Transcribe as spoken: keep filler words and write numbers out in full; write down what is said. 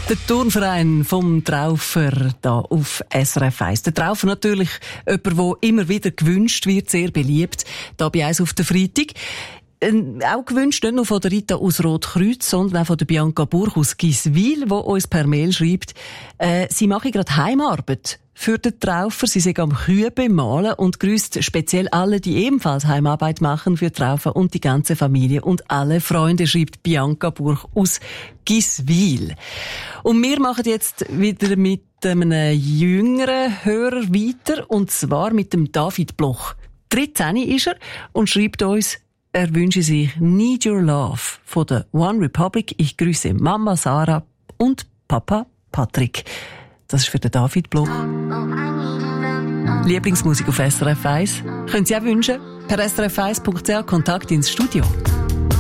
Der Turnverein vom Traufer da auf S R F eins. Der Traufer natürlich jemand, der immer wieder gewünscht wird, sehr beliebt, da bei uns auf der Freitag. Ähm, auch gewünscht nicht nur von der Rita aus Rotkreuz, sondern auch von der Bianca Burch aus Giswil, die uns per Mail schreibt, äh, sie mache gerade Heimarbeit für den Traufer. Sie sind am Kühe bemalen und grüßt speziell alle, die ebenfalls Heimarbeit machen für Traufer und die ganze Familie und alle Freunde, schreibt Bianca Burch aus Giswil. Und wir machen jetzt wieder mit einem jüngeren Hörer weiter, und zwar mit dem David Bloch. dreizehn ist er und schreibt uns, er wünsche sich Need Your Love von der One Republic. Ich grüße Mama Sarah und Papa Patrick. Das ist für den David Bloch. Lieblingsmusik auf S R F eins. Können Sie auch wünschen? Per S R F eins Punkt C H Kontakt ins Studio.